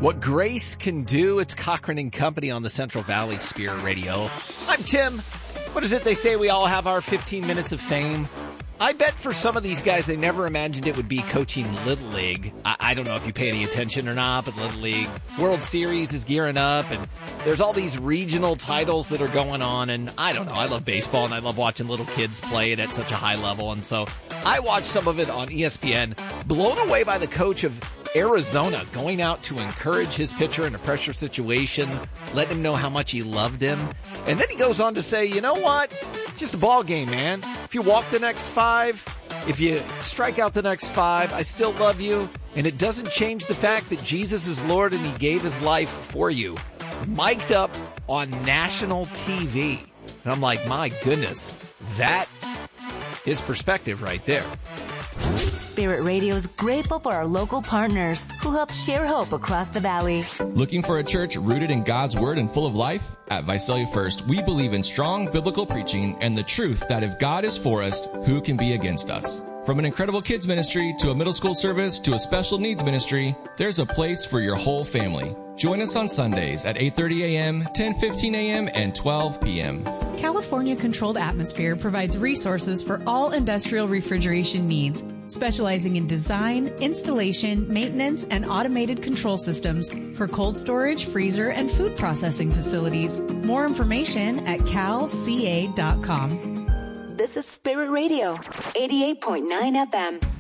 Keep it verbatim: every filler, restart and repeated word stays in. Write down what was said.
What grace can do. It's Cochran and Company on the Central Valley Spirit Radio. I'm Tim. What is it they say we all have our fifteen minutes of fame? I bet for some of these guys, they never imagined it would be coaching Little League. I, I don't know if you pay any attention or not, but Little League World Series is gearing up, and there's all these regional titles that are going on, and I don't know. I love baseball, and I love watching little kids play it at such a high level, and so I watched some of it on E S P N, blown away by the coach of Arizona going out to encourage his pitcher in a pressure situation, let him know how much he loved him. And then he goes on to say, you know what? Just a ball game, man. If you walk the next five, if you strike out the next five, I still love you. And it doesn't change the fact that Jesus is Lord and he gave his life for you. Mic'd up on national T V. And I'm like, my goodness, that is perspective right there. Spirit Radio is grateful for our local partners who help share hope across the valley. Looking for a church rooted in God's Word and full of life? At Visalia First, we believe in strong biblical preaching and the truth that if God is for us, who can be against us? From an incredible kids ministry to a middle school service to a special needs ministry, there's a place for your whole family. Join us on Sundays at eight thirty a.m., ten fifteen a.m., and twelve p.m. California Controlled Atmosphere provides resources for all industrial refrigeration needs, specializing in design, installation, maintenance, and automated control systems for cold storage, freezer, and food processing facilities. More information at cal c a dot com. This is Spirit Radio, eighty-eight point nine F M.